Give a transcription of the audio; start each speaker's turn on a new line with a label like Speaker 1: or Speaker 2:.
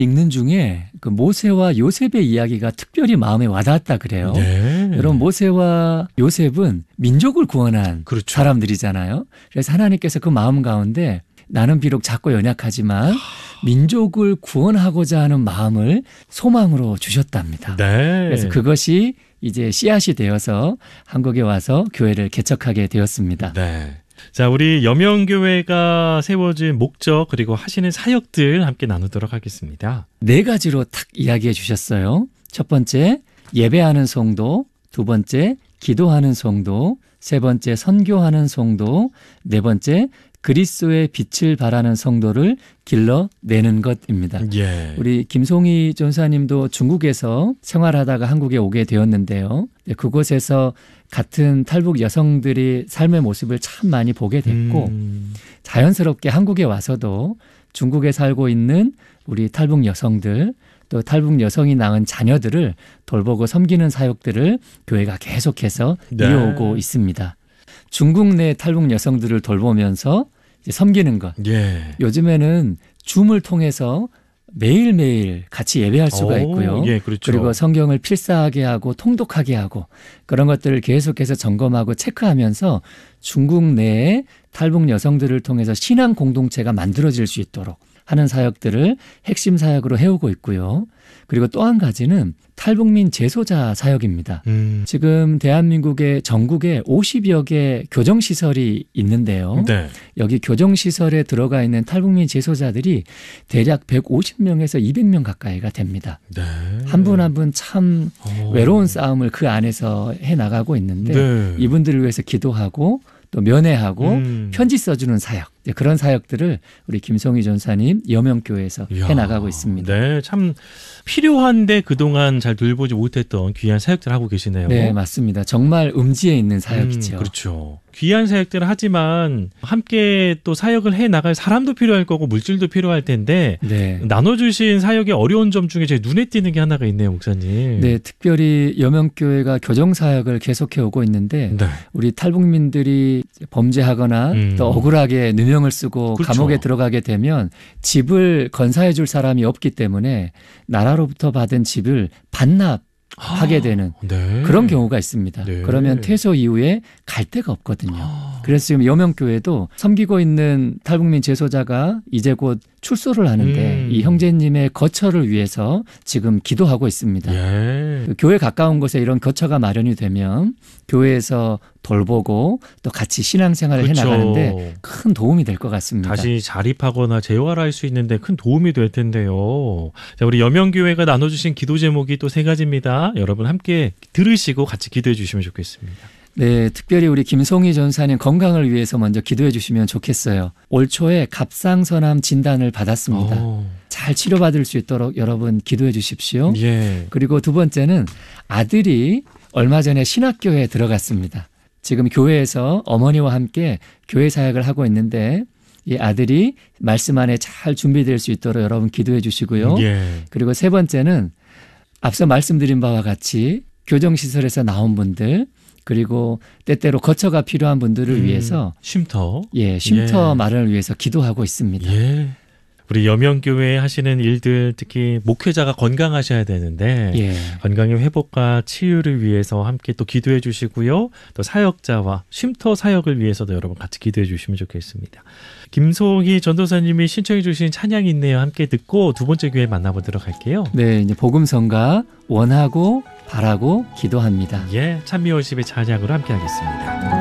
Speaker 1: 읽는 중에 그 모세와 요셉의 이야기가 특별히 마음에 와닿았다 그래요.
Speaker 2: 네.
Speaker 1: 여러분 모세와 요셉은 민족을 구원한
Speaker 2: 그렇죠.
Speaker 1: 사람들이잖아요. 그래서 하나님께서 그 마음 가운데 나는 비록 작고 연약하지만 민족을 구원하고자 하는 마음을 소망으로 주셨답니다.
Speaker 2: 네.
Speaker 1: 그래서 그것이 이제 씨앗이 되어서 한국에 와서 교회를 개척하게 되었습니다.
Speaker 2: 네. 자, 우리 여명교회가 세워진 목적 그리고 하시는 사역들 함께 나누도록 하겠습니다.
Speaker 1: 4가지로 탁 이야기해 주셨어요. 첫 번째, 예배하는 성도. 두 번째, 기도하는 성도. 세 번째, 선교하는 성도. 네 번째, 그리스도의 빛을 발하는 성도를 길러내는 것입니다.
Speaker 2: 예.
Speaker 1: 우리 김송희 전사님도 중국에서 생활하다가 한국에 오게 되었는데요. 그곳에서 같은 탈북 여성들이 삶의 모습을 참 많이 보게 됐고 자연스럽게 한국에 와서도 중국에 살고 있는 우리 탈북 여성들 또 탈북 여성이 낳은 자녀들을 돌보고 섬기는 사역들을 교회가 계속해서
Speaker 2: 네.
Speaker 1: 이어오고 있습니다. 중국 내 탈북 여성들을 돌보면서 이제 섬기는 것.
Speaker 2: 예.
Speaker 1: 요즘에는 줌을 통해서 매일매일 같이 예배할 수가 있고요.
Speaker 2: 예, 그렇죠.
Speaker 1: 그리고 성경을 필사하게 하고 통독하게 하고 그런 것들을 계속해서 점검하고 체크하면서 중국 내에 탈북 여성들을 통해서 신앙 공동체가 만들어질 수 있도록 하는 사역들을 핵심 사역으로 해오고 있고요. 그리고 또 한 가지는 탈북민 재소자 사역입니다. 지금 대한민국의 전국에 50여 개 교정시설이 있는데요.
Speaker 2: 네.
Speaker 1: 여기 교정시설에 들어가 있는 탈북민 재소자들이 대략 150명에서 200명 가까이가 됩니다.
Speaker 2: 네.
Speaker 1: 한 분 한 분 참 외로운 싸움을 그 안에서 해나가고 있는데
Speaker 2: 네.
Speaker 1: 이분들을 위해서 기도하고 또 면회하고 편지 써주는 사역 그런 사역들을 우리 김송희 전사님 여명교회에서 해나가고 있습니다.
Speaker 2: 네, 참 필요한데 그동안 잘 돌보지 못했던 귀한 사역들 하고 계시네요.
Speaker 1: 네, 맞습니다. 정말 음지에 있는 사역이죠.
Speaker 2: 그렇죠. 귀한 사역들을 하지만 함께 또 사역을 해나갈 사람도 필요할 거고 물질도 필요할 텐데
Speaker 1: 네.
Speaker 2: 나눠주신 사역의 어려운 점 중에 제 눈에 띄는 게 하나가 있네요, 목사님.
Speaker 1: 네, 특별히 여명교회가 교정사역을 계속해 오고 있는데
Speaker 2: 네.
Speaker 1: 우리 탈북민들이 범죄하거나 또 억울하게 누명을 쓰고
Speaker 2: 그렇죠.
Speaker 1: 감옥에 들어가게 되면 집을 건사해 줄 사람이 없기 때문에 나라로부터 받은 집을 반납하게 되는
Speaker 2: 네.
Speaker 1: 그런 경우가 있습니다.
Speaker 2: 네.
Speaker 1: 그러면 퇴소 이후에 갈 데가 없거든요. 그래서 지금 여명교회도 섬기고 있는 탈북민 재소자가 이제 곧 출소를 하는데 이 형제님의 거처를 위해서 지금 기도하고 있습니다.
Speaker 2: 예.
Speaker 1: 그 교회 가까운 곳에 이런 거처가 마련이 되면 교회에서 돌보고 또 같이 신앙생활을
Speaker 2: 그렇죠.
Speaker 1: 해나가는데 큰 도움이 될 것 같습니다.
Speaker 2: 다시 자립하거나 재활할 수 있는데 큰 도움이 될 텐데요. 자, 우리 여명교회가 나눠주신 기도 제목이 또 3가지입니다. 여러분 함께 들으시고 같이 기도해 주시면 좋겠습니다.
Speaker 1: 네, 특별히 우리 김송희 전사님 건강을 위해서 먼저 기도해 주시면 좋겠어요. 올 초에 갑상선암 진단을 받았습니다. 잘 치료받을 수 있도록 여러분 기도해 주십시오.
Speaker 2: 예.
Speaker 1: 그리고 두 번째는 아들이 얼마 전에 신학교에 들어갔습니다. 지금 교회에서 어머니와 함께 교회 사역을 하고 있는데 이 아들이 말씀 안에 잘 준비될 수 있도록 여러분 기도해 주시고요.
Speaker 2: 예.
Speaker 1: 그리고 세 번째는 앞서 말씀드린 바와 같이 교정시설에서 나온 분들 그리고 때때로 거처가 필요한 분들을 위해서
Speaker 2: 쉼터.
Speaker 1: 쉼터 마련을 위해서 기도하고 있습니다.
Speaker 2: 예. 우리 여명교회 하시는 일들 특히 목회자가 건강하셔야 되는데 건강의 회복과 치유를 위해서 함께 또 기도해 주시고요. 또 사역자와 쉼터 사역을 위해서도 여러분 같이 기도해 주시면 좋겠습니다. 김송희 전도사님이 신청해 주신 찬양이 있네요. 함께 듣고 두 번째 교회 만나보도록 할게요.
Speaker 1: 네, 이제 복음성가 원하고 바라고 기도합니다.
Speaker 2: 예, 찬미월십의 찬양으로 함께 하겠습니다.